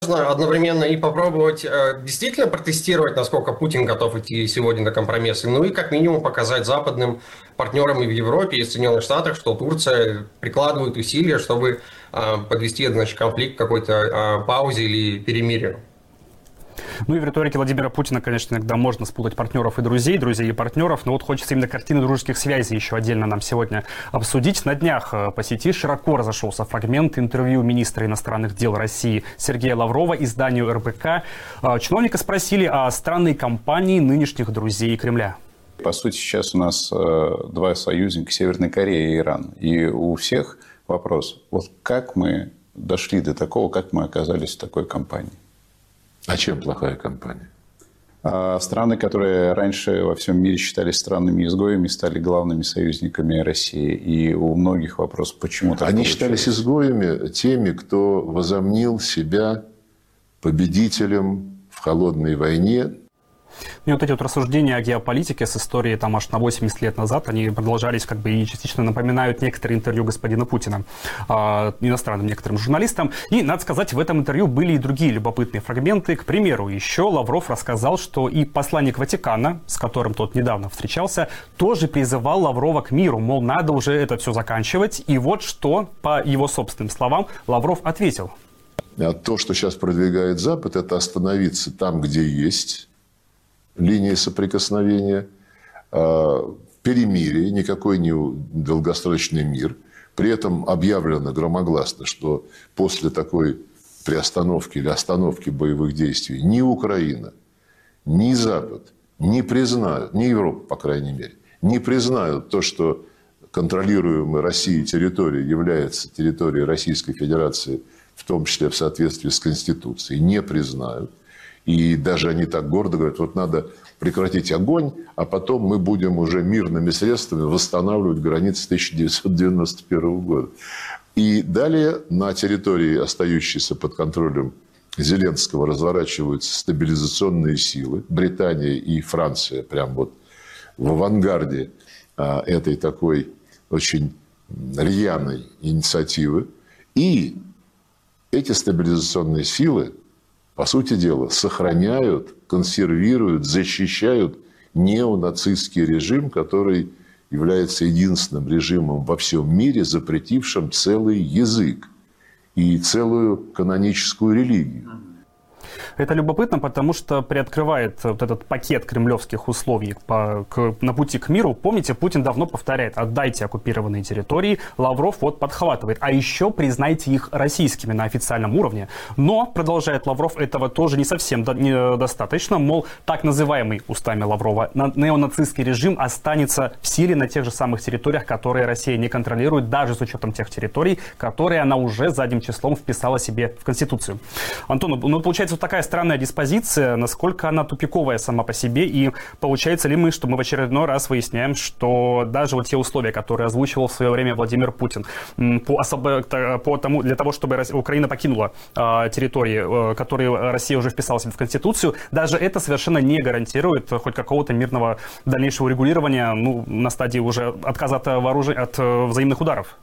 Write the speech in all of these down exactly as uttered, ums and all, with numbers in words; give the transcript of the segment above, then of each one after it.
одновременно и попробовать э, действительно протестировать, насколько Путин готов идти сегодня на компромиссы, ну и как минимум показать западным партнерам и в Европе, и в Соединенных Штатах, что Турция прикладывает усилия, чтобы э, подвести, значит, конфликт к какой-то э, паузе или перемирию. Ну и в риторике Владимира Путина, конечно, иногда можно спутать партнеров и друзей, друзей и партнеров, но вот хочется именно картины дружеских связей еще отдельно нам сегодня обсудить. На днях по сети широко разошелся фрагмент интервью министра иностранных дел России Сергея Лаврова изданию эр бэ ка. Чиновника спросили о странной кампании нынешних друзей Кремля. По сути, сейчас у нас два союзника, Северная Корея и Иран. И у всех вопрос, вот как мы дошли до такого, как мы оказались в такой кампании? А чем плохая компания? А страны, которые раньше во всем мире считались странами-изгоями, стали главными союзниками России. И у многих вопрос, почему так Они получилось? считались изгоями теми, кто возомнил себя победителем в холодной войне. И вот эти вот рассуждения о геополитике с историей там аж на восемьдесят лет назад, они продолжались как бы и частично напоминают некоторые интервью господина Путина э, иностранным некоторым журналистам. И, надо сказать, в этом интервью были и другие любопытные фрагменты. К примеру, еще Лавров рассказал, что и посланник Ватикана, с которым тот недавно встречался, тоже призывал Лаврова к миру, мол, надо уже это все заканчивать. И вот что, по его собственным словам, Лавров ответил. А то, что сейчас продвигает Запад, это остановиться там, где есть линии соприкосновения, перемирие, никакой не долгосрочный мир. При этом объявлено громогласно, что после такой приостановки или остановки боевых действий ни Украина, ни Запад не признают, ни Европа, по крайней мере, не признают то, что контролируемая Россией территория является территорией Российской Федерации, в том числе в соответствии с Конституцией, не признают. И даже они так гордо говорят, вот надо прекратить огонь, а потом мы будем уже мирными средствами восстанавливать границы тысяча девятьсот девяносто первого года. И далее на территории, остающейся под контролем Зеленского, разворачиваются стабилизационные силы. Британия и Франция прям вот в авангарде а, этой такой очень рьяной инициативы. И эти стабилизационные силы, по сути дела, сохраняют, консервируют, защищают неонацистский режим, который является единственным режимом во всем мире, запретившим целый язык и целую каноническую религию. Это любопытно, потому что приоткрывает вот этот пакет кремлевских условий по, к, на пути к миру. Помните, Путин давно повторяет: отдайте оккупированные территории. Лавров вот подхватывает. А еще признайте их российскими на официальном уровне. Но, продолжает Лавров, этого тоже не совсем до, не достаточно. Мол, так называемый устами Лаврова неонацистский режим останется в силе на тех же самых территориях, которые Россия не контролирует, даже с учетом тех территорий, которые она уже задним числом вписала себе в Конституцию. Антон, ну получается вот такая странная диспозиция, насколько она тупиковая сама по себе, и получается ли мы, что мы в очередной раз выясняем, что даже вот те условия, которые озвучивал в свое время Владимир Путин по, особо, по тому, для того, чтобы Украина покинула э, территории, э, которые Россия уже вписала себе в Конституцию, даже это совершенно не гарантирует хоть какого-то мирного дальнейшего регулирования, ну, на стадии уже отказа от, вооружения, от э, взаимных ударов.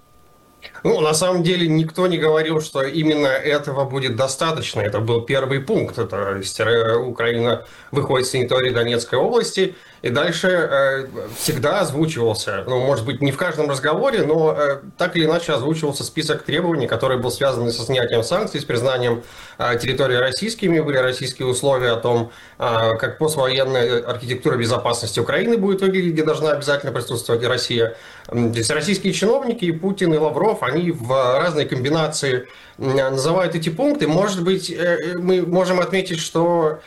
Ну, на самом деле, никто не говорил, что именно этого будет достаточно. Это был первый пункт. Это Украина выходит с территории Донецкой области. И дальше э, всегда озвучивался, ну, может быть, не в каждом разговоре, но э, так или иначе озвучивался список требований, который был связан со снятием санкций, с признанием э, территории российскими. Были российские условия о том, э, как поствоенная архитектура безопасности Украины будет выглядеть, где должна обязательно присутствовать и Россия. Здесь российские чиновники, и Путин, и Лавров, они в разной комбинации называют эти пункты. Может быть, э, мы можем отметить, что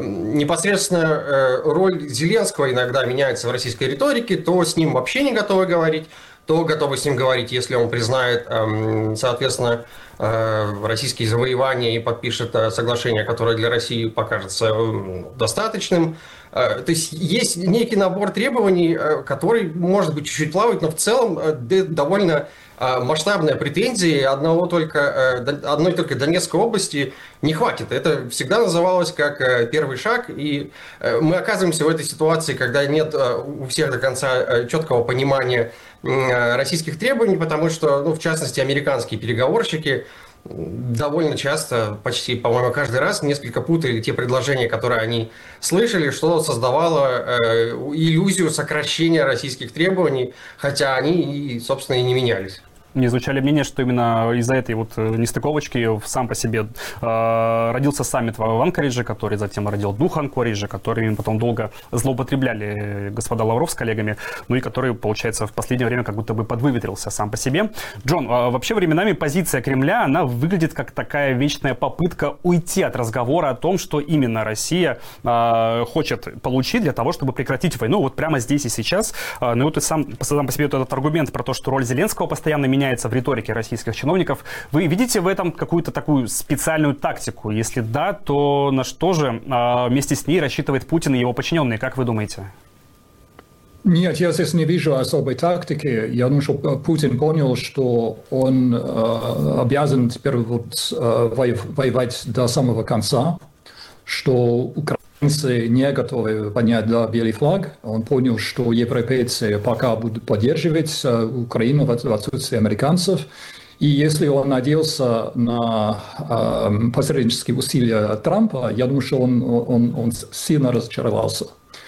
непосредственно роль Зеленского иногда меняется в российской риторике, то с ним вообще не готовы говорить, то готовы с ним говорить, если он признает, соответственно, российские завоевания и подпишет соглашение, которое для России покажется достаточным. То есть есть некий набор требований, который, может быть, чуть-чуть плавает, но в целом довольно масштабная претензия. Одного только, одной только Донецкой области не хватит. Это всегда называлось как первый шаг, и мы оказываемся в этой ситуации, когда нет у всех до конца четкого понимания российских требований, потому что, ну, в частности, американские переговорщики довольно часто, почти, по-моему, каждый раз несколько путали те предложения, которые они слышали, что создавало э, иллюзию сокращения российских требований, хотя они, собственно, и не менялись. Не звучали мнения, что именно из-за этой вот нестыковочки сам по себе э, родился саммит в Анкоридже, который затем родил дух Анкориджа, которыми потом долго злоупотребляли господа Лавров с коллегами, ну и который, получается, в последнее время как будто бы подвыветрился сам по себе. Джон, э, вообще временами позиция Кремля, она выглядит как такая вечная попытка уйти от разговора о том, что именно Россия э, хочет получить для того, чтобы прекратить войну вот прямо здесь и сейчас. Э, ну и вот и сам, сам по себе вот этот аргумент про то, что роль Зеленского постоянно меняется, меняется в риторике российских чиновников. Вы видите в этом какую-то такую специальную тактику? Если да, то на что же а, вместе с ней рассчитывает Путин и его подчиненные? Как вы думаете? Нет, я здесь не вижу особой тактики. Я думаю, что Путин понял, что он э, обязан теперь вот, э, воевать до самого конца, что украинцы не готовы поднять да, белый флаг. Он понял, что европейцы пока будут поддерживать Украину в отсутствии американцев. И если он надеялся на э, посреднические усилия Трампа, я думаю, что он, он, он сильно разочаровался.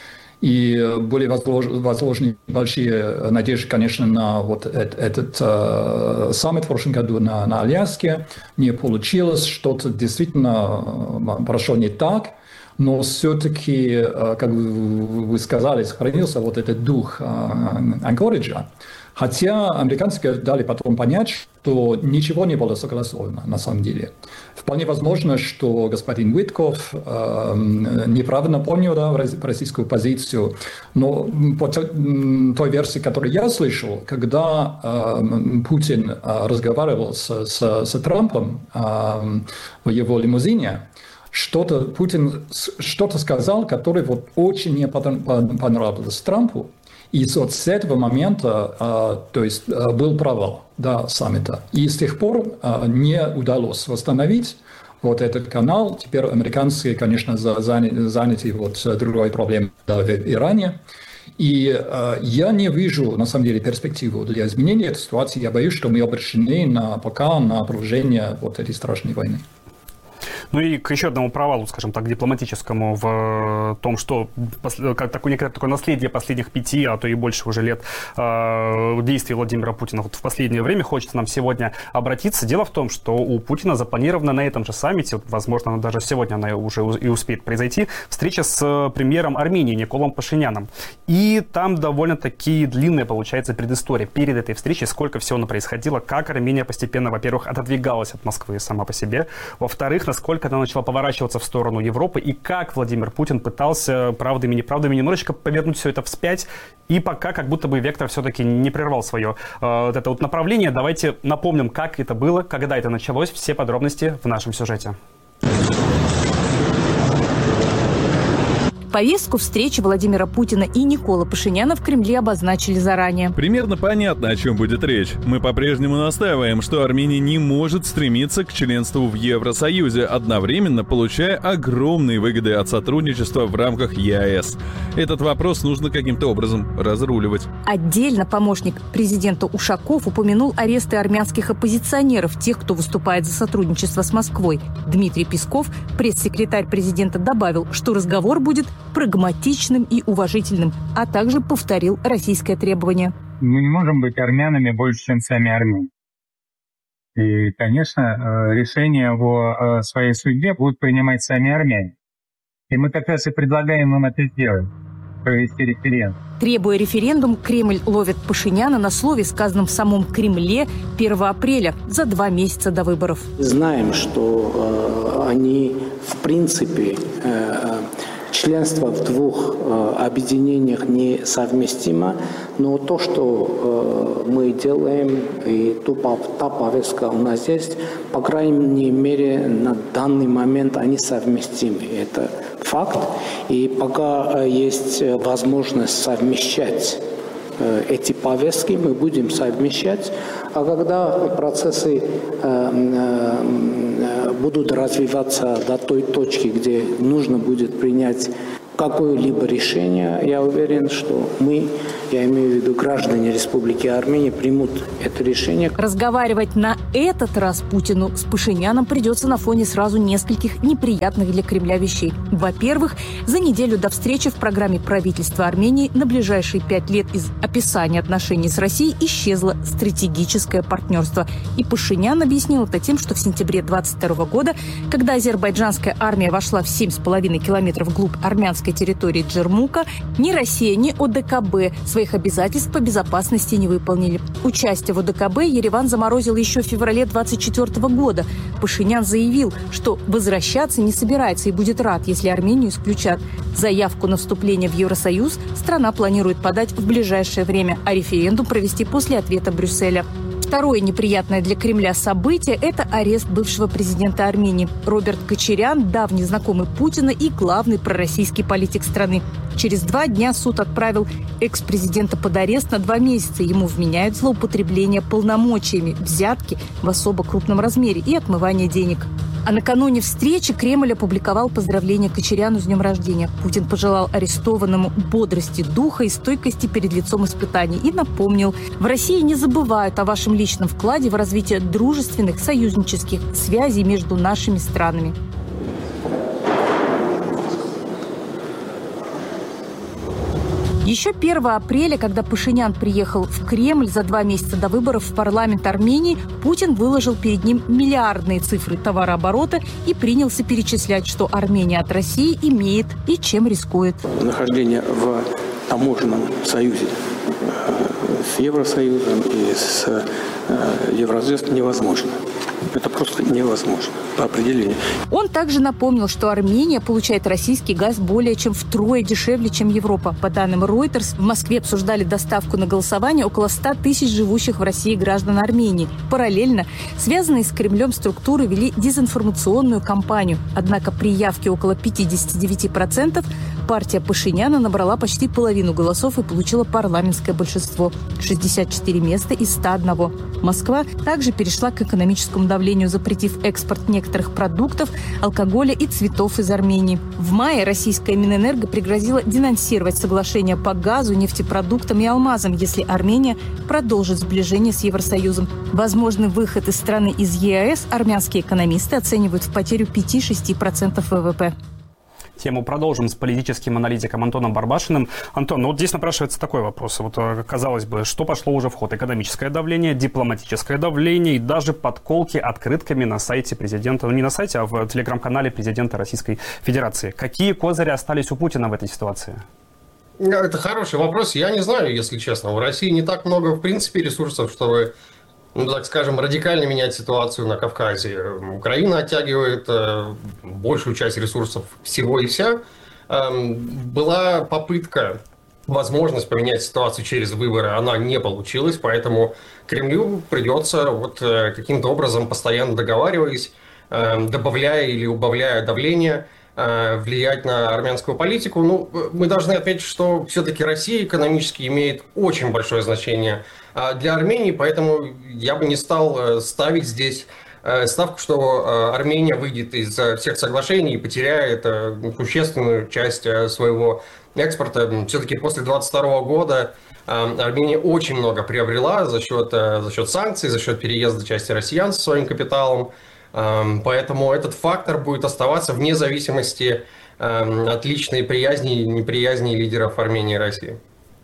И были возложены большие надежды, конечно, на вот этот, этот э, саммит в прошлом году на, на Аляске. Не получилось, что-то действительно прошло не так. Но все-таки, как вы сказали, сохранился вот этот дух Анкориджа. Хотя американцы дали потом понять, что ничего не было согласовано на самом деле. Вполне возможно, что господин Уитков э, неправильно понял да, российскую позицию. Но по той версии, которую я слышал, когда э, Путин разговаривал с, с, с Трампом э, в его лимузине, что-то Путин что-то сказал, которое вот очень не понравилось Трампу. И вот с этого момента, а, то есть, а, был провал да, саммита. И с тех пор а, не удалось восстановить вот этот канал. Теперь американцы, конечно, заняты, заняты вот другой проблемой да, в Иране. И а, я не вижу, на самом деле, перспективу для изменения этой ситуации. Я боюсь, что мы обречены на, пока на продолжение вот этой страшной войны. Ну и к еще одному провалу, скажем так, дипломатическому в том, что как такое, некое такое наследие последних пяти, а то и больше уже лет э, действий Владимира Путина вот в последнее время хочется нам сегодня обратиться. Дело в том, что у Путина запланирована на этом же саммите, возможно, даже сегодня она уже и успеет произойти, встреча с премьером Армении Николом Пашиняном. И там довольно-таки длинная получается предыстория. Перед этой встречей сколько всего происходило, как Армения постепенно, во-первых, отодвигалась от Москвы сама по себе, во-вторых, насколько она начала поворачиваться в сторону Европы, и как Владимир Путин пытался правдами и неправдами немножечко повернуть все это вспять, и пока как будто бы вектор все-таки не прервал свое э, вот это вот направление. Давайте напомним, как это было, когда это началось, все подробности в нашем сюжете. Повестку встречи Владимира Путина и Никола Пашиняна в Кремле обозначили заранее. Примерно понятно, о чем будет речь. Мы по-прежнему настаиваем, что Армения не может стремиться к членству в Евросоюзе, одновременно получая огромные выгоды от сотрудничества в рамках ЕАЭС. Этот вопрос нужно каким-то образом разруливать. Отдельно помощник президента Ушаков упомянул аресты армянских оппозиционеров, тех, кто выступает за сотрудничество с Москвой. Дмитрий Песков, пресс-секретарь президента, добавил, что разговор будет прагматичным и уважительным, а также повторил российское требование. Мы не можем быть армянами больше, чем сами армяне. И, конечно, решение о своей судьбе будут принимать сами армяне. И мы как раз и предлагаем им это сделать, провести референдум. Требуя референдум, Кремль ловит Пашиняна на слове, сказанном в самом Кремле первого апреля, за два месяца до выборов. Знаем, что э, они, в принципе, э, членство в двух э, объединениях несовместимо, но то, что э, мы делаем, и ту, та повестка у нас есть, по крайней мере, на данный момент они совместимы. Это факт. И пока э, есть возможность совмещать э, эти повестки, мы будем совмещать. А когда процессы э, э, будут развиваться до той точки, где нужно будет принять какое-либо решение, я уверен, что мы, я имею в виду граждане Республики Армения, примут это решение. Разговаривать на этот раз Путину с Пашиняном придется на фоне сразу нескольких неприятных для Кремля вещей. Во-первых, за неделю до встречи в программе правительства Армении на ближайшие пять лет из описания отношений с Россией исчезло стратегическое партнерство. И Пашинян объяснил это тем, что в сентябре двадцать второго года, когда азербайджанская армия вошла в семь с половиной километров вглубь армянской территории Джермука, ни Россия, ни ОДКБ своих обязательств по безопасности не выполнили. Участие в ОДКБ Ереван заморозил еще в феврале двадцать четвёртого года. Пашинян заявил, что возвращаться не собирается и будет рад, если Армению исключат. Заявку на вступление в Евросоюз страна планирует подать в ближайшее время, а референдум провести после ответа Брюсселя. Второе неприятное для Кремля событие – это арест бывшего президента Армении. Роберт Кочарян, давний знакомый Путина и главный пророссийский политик страны. Через два дня суд отправил экс-президента под арест на два месяца. Ему вменяют злоупотребление полномочиями, взятки в особо крупном размере и отмывание денег. А накануне встречи Кремль опубликовал поздравления Кочаряну с днем рождения. Путин пожелал арестованному бодрости духа и стойкости перед лицом испытаний и напомнил: в России не забывают о вашем личном вкладе в развитие дружественных, союзнических связей между нашими странами. Еще первого апреля, когда Пашинян приехал в Кремль за два месяца до выборов в парламент Армении, Путин выложил перед ним миллиардные цифры товарооборота и принялся перечислять, что Армения от России имеет и чем рискует. Нахождение в таможенном союзе с Евросоюзом и с Евразией невозможно. Это просто невозможно по определению. Он также напомнил, что Армения получает российский газ более чем втрое дешевле, чем Европа. По данным Reuters, в Москве обсуждали доставку на голосование около ста тысяч живущих в России граждан Армении. Параллельно связанные с Кремлем структуры вели дезинформационную кампанию. Однако при явке около пятьдесят девять процентов партия Пашиняна набрала почти половину голосов и получила парламентское большинство – шестьдесят четыре места из ста одного. Москва также перешла к экономическому давлению, запретив экспорт некоторых продуктов, алкоголя и цветов из Армении. В мае российская Минэнерго пригрозила денонсировать соглашение по газу, нефтепродуктам и алмазам, если Армения продолжит сближение с Евросоюзом. Возможный выход из страны из ЕАЭС армянские экономисты оценивают в потерю пять-шесть процентов ВВП. Тему продолжим с политическим аналитиком Антоном Барбашиным. Антон, ну вот здесь напрашивается такой вопрос. Вот, казалось бы, что пошло уже в ход? Экономическое давление, дипломатическое давление и даже подколки открытками на сайте президента, ну не на сайте, а в телеграм-канале президента Российской Федерации. Какие козыри остались у Путина в этой ситуации? Это хороший вопрос. Я не знаю, если честно. У России не так много, в принципе, ресурсов, чтобы, ну, так скажем, радикально менять ситуацию на Кавказе. Украина оттягивает э, большую часть ресурсов всего и вся. Э, была попытка, возможность поменять ситуацию через выборы, она не получилась, поэтому Кремлю придется вот э, каким-то образом, постоянно договариваясь, э, добавляя или убавляя давление, э, влиять на армянскую политику. Ну, мы должны отметить, что все-таки Россия экономически имеет очень большое значение для Армении, поэтому я бы не стал ставить здесь ставку, что Армения выйдет из всех соглашений и потеряет существенную часть своего экспорта. Все-таки после двадцать второго года Армения очень много приобрела за счет, за счет санкций, за счет переезда части россиян со своим капиталом. Поэтому этот фактор будет оставаться вне зависимости от личной приязни и неприязни лидеров Армении и России.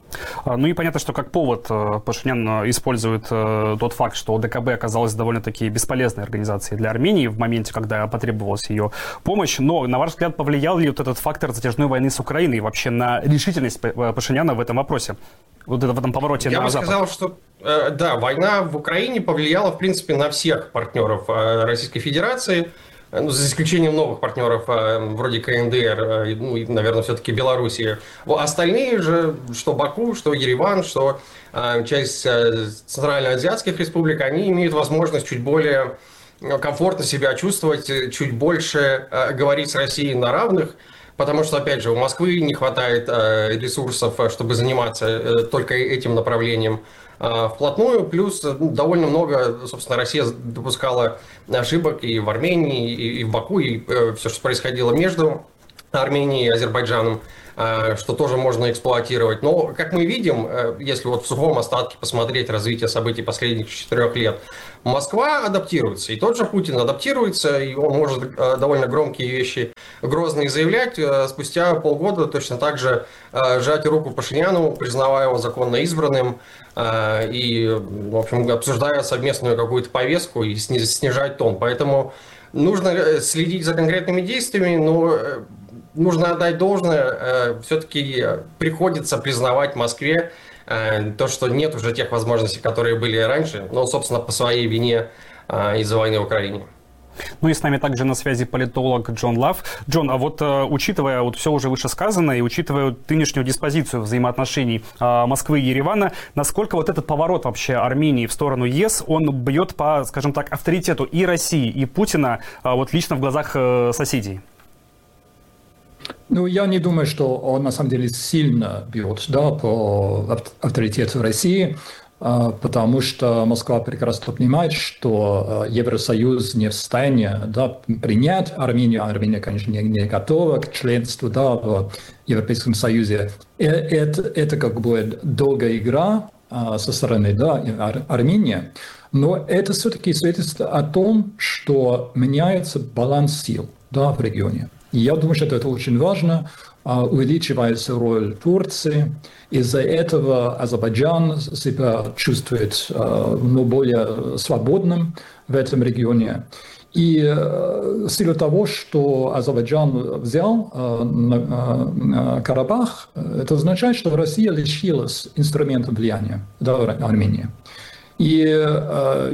Ну и понятно, что как повод Пашинян использует тот факт, что ОДКБ оказалась довольно-таки бесполезной организацией для Армении в моменте, когда потребовалась ее помощь. Но, на ваш взгляд, повлиял ли вот этот фактор затяжной войны с Украиной и вообще на решительность Пашиняна в этом вопросе? Вот это, в этом повороте Я на бы Запад? сказал, что да, война в Украине повлияла, в принципе, на всех партнеров Российской Федерации. Ну, за исключением новых партнеров, вроде КНДР, ну и, наверное, все-таки Белоруссии. Остальные же, что Баку, что Ереван, что часть центральноазиатских республик, они имеют возможность чуть более комфортно себя чувствовать, чуть больше говорить с Россией на равных, потому что, опять же, у Москвы не хватает ресурсов, чтобы заниматься только этим направлением вплотную, плюс довольно много, собственно, Россия допускала ошибок и в Армении, и в Баку, и все, что происходило между Арменией и Азербайджаном, что тоже можно эксплуатировать. Но, как мы видим, если вот в сухом остатке посмотреть развитие событий последних четырех лет, Москва адаптируется, и тот же Путин адаптируется, и он может довольно громкие вещи, грозные заявлять, спустя полгода точно так же сжать руку Пашиняну, признавая его законно избранным, и, в общем, обсуждая совместную какую-то повестку и снижать тон. Поэтому нужно следить за конкретными действиями, но нужно отдать должное, все-таки приходится признавать Москве то, что нет уже тех возможностей, которые были раньше, но, собственно, по своей вине из-за войны в Украине. Ну и с нами также на связи политолог Джон Лав. Джон, а вот учитывая вот все уже вышесказанное и учитывая нынешнюю диспозицию взаимоотношений Москвы и Еревана, насколько вот этот поворот вообще Армении в сторону ЕС, он бьет по, скажем так, авторитету и России, и Путина вот лично в глазах соседей? Ну, я не думаю, что он на самом деле сильно бьет, да, по авторитету России, потому что Москва прекрасно понимает, что Евросоюз не в состоянии, да, принять Армению. Армения, конечно, не, не готова к членству, да, в Европейском Союзе. Это, это как бы долгая игра со стороны, да, Ар- Армении. Но это все-таки свидетельствует о том, что меняется баланс сил, да, в регионе. И я думаю, что это очень важно. Увеличивается роль Турции. Из-за этого Азербайджан себя чувствует ну, более свободным в этом регионе. И в силу того, что Азербайджан взял Карабах, это означает, что Россия лишилась инструмента влияния, да, Армении. И э,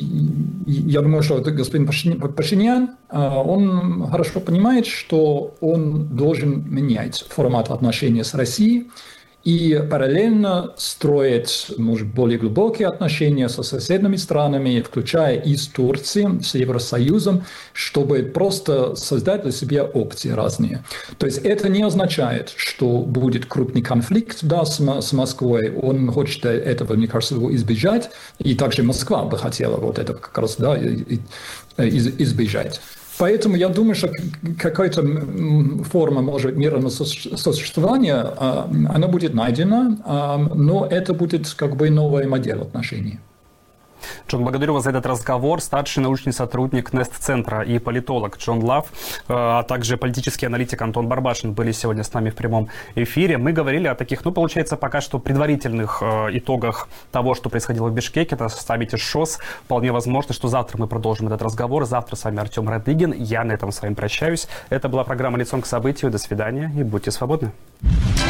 я думаю, что господин Пашинян, э, он хорошо понимает, что он должен менять формат отношений с Россией и параллельно строить, может, более глубокие отношения со соседними странами, включая и с Турцией, с Евросоюзом, чтобы просто создать для себя опции разные. То есть это не означает, что будет крупный конфликт, да, с, с Москвой. Он хочет этого, мне кажется, избежать, и также Москва бы хотела вот это как раз, да, избежать. Поэтому я думаю, что какая-то форма, может быть, мирного сосуществования, она будет найдена, но это будет как бы новая модель отношений. Джон, благодарю вас за этот разговор. Старший научный сотрудник Нест-центра и политолог Джон Лав, а также политический аналитик Антон Барбашин были сегодня с нами в прямом эфире. Мы говорили о таких, ну, получается, пока что предварительных итогах того, что происходило в Бишкеке, на саммите ШОС. Вполне возможно, что завтра мы продолжим этот разговор. Завтра с вами Артем Радыгин. Я на этом с вами прощаюсь. Это была программа «Лицом к событию». До свидания и будьте свободны.